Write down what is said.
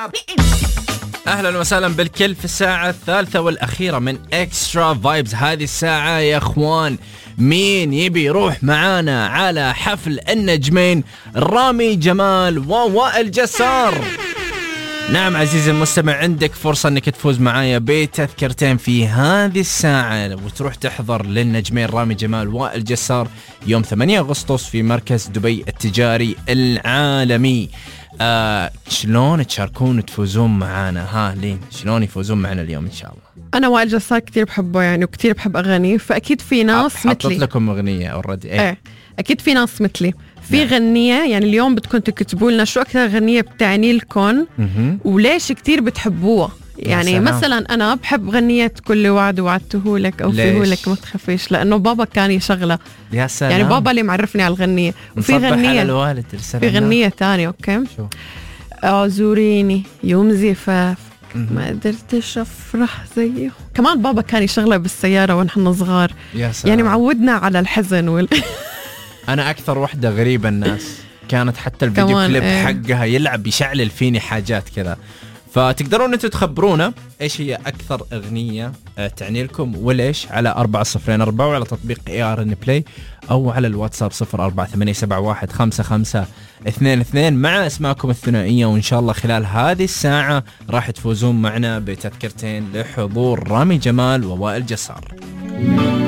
جسار. أهلا وسهلا بالكل في الساعة الثالثة والأخيرة من إكسترا فايبز. هذه الساعة يا أخوان مين يبي يروح معانا على حفل النجمين رامي جمال ووائل جسار؟ نعم عزيزي المستمع، عندك فرصة أنك تفوز معايا بتذكرتين في هذه الساعة وتروح تحضر للنجمين رامي جمال ووائل جسار يوم 8 أغسطس في مركز دبي التجاري العالمي. شلون تشاركون وتفوزون معانا؟ ها لين شلون يفوزون معنا اليوم إن شاء الله؟ أنا وائل جسار كتير بحبه يعني وكتير بحب أغانيه، فأكيد في ناس مثلي. حطت لكم أغنية أوردي. إيه أكيد في ناس مثلي في غنية، يعني اليوم بدكم تكتبوا لنا شو أكثر غنية بتعني لكم وليش كتير بتحبوها. يعني مثلا أنا بحب غنية كل وعد وعدته لك أو فيه لك ما تخافيش، لأنه بابا كان يشغلها. يا سلام. يعني بابا اللي معرفني على الغنية. وفي غنية الوالد في غنية تانية أوكي شو؟ اعذريني يوم زفاف ما قدرتش أفرح زيه. كمان بابا كان يشغلها بالسيارة ونحن صغار. يعني معودنا على الحزن أنا أكثر وحدة غريبة الناس كانت حتى الفيديو كليب حقها يلعب يشعل فيني حاجات كذا. فتقدرون أنتوا تخبرونا إيش هي أكثر أغنية تعني لكم وليش على 4004 وعلى تطبيق ARN Play أو على الواتساب 0488715522 مع اسماءكم الثنائية. وإن شاء الله خلال هذه الساعة راح تفوزون معنا بتذكرتين لحضور رامي جمال ووائل جسار.